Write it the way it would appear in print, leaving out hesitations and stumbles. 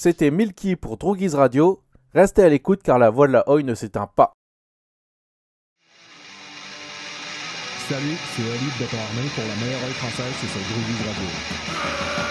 C'était Milky pour Droogies Radio. Restez à l'écoute car la voix de la Oi ne s'éteint pas. Salut, c'est Ali de Bétonarmin pour la meilleure oeil française, c'est sur Droogies Radio.